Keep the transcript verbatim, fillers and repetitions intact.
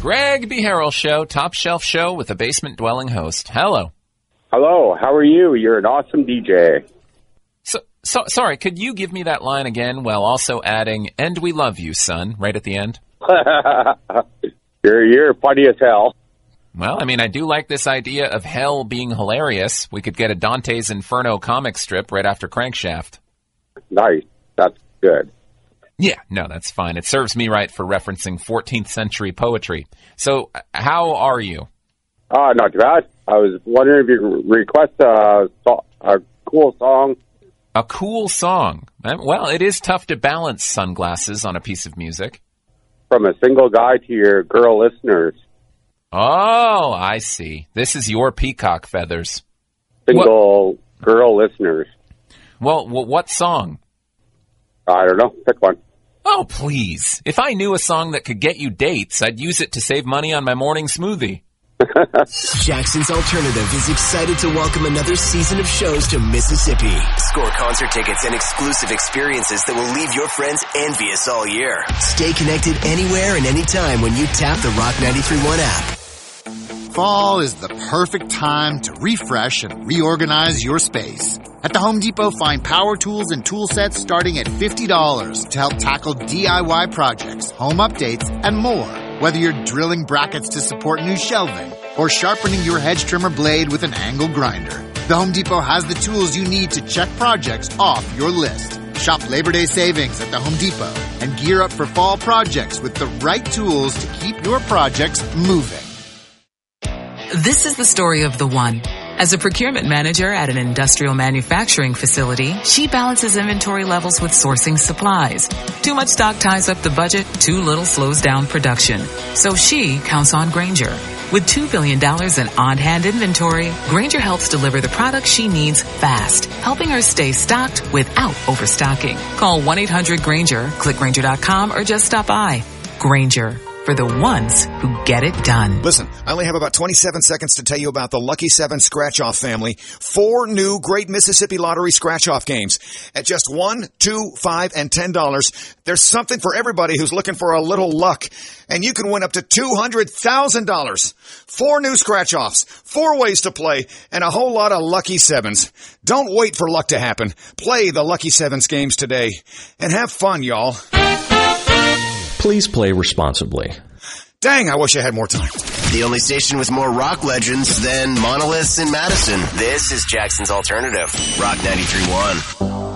Greg B. Harrell Show, top shelf show with a basement-dwelling host. Hello. Hello, how are you? You're an awesome D J. So, so, sorry, could you give me that line again while also adding, and we love you, son, right at the end? you're, you're funny as hell. Well, I mean, I do like this idea of hell being hilarious. We could get a Dante's Inferno comic strip right after Crankshaft. Nice. That's good. Yeah, no, that's fine. It serves me right for referencing fourteenth century poetry. So, how are you? Uh, not too bad. I was wondering if you could request a, a cool song. A cool song? Well, it is tough to balance sunglasses on a piece of music. From a single guy to your girl listeners. Oh, I see. This is your peacock feathers. Single what? Girl listeners. Well, well, what song? I don't know. Pick one. Oh, please. If I knew a song that could get you dates, I'd use it to save money on my morning smoothie. Jackson's Alternative is excited to welcome another season of shows to Mississippi. Score concert tickets and exclusive experiences that will leave your friends envious all year. Stay connected anywhere and anytime when you tap the Rock ninety-three point one app. Fall is the perfect time to refresh and reorganize your space. At the Home Depot, find power tools and tool sets starting at fifty dollars to help tackle D I Y projects, home updates, and more. Whether you're drilling brackets to support new shelving or sharpening your hedge trimmer blade with an angle grinder, the Home Depot has the tools you need to check projects off your list. Shop Labor Day savings at the Home Depot and gear up for fall projects with the right tools to keep your projects moving. This is the story of the one. As a procurement manager at an industrial manufacturing facility, she balances inventory levels with sourcing supplies. Too much stock ties up the budget, too little slows down production. So she counts on Grainger. With two billion dollars in on-hand inventory, Grainger helps deliver the products she needs fast, helping her stay stocked without overstocking. Call one eight hundred Grainger, click Grainger dot com, or just stop by. Grainger. For the ones who get it done. Listen, I only have about twenty-seven seconds to tell you about the Lucky seven Scratch-Off family. Four new Great Mississippi Lottery Scratch-Off games. At just one, two, five, and ten dollars, there's something for everybody who's looking for a little luck. And you can win up to two hundred thousand dollars. Four new Scratch-Offs, four ways to play, and a whole lot of Lucky sevens. Don't wait for luck to happen. Play the Lucky sevens games today. And have fun, y'all. Please play responsibly. Dang, I wish I had more time. The only station with more rock legends than monoliths in Madison. This is Jackson's Alternative, Rock ninety-three point one.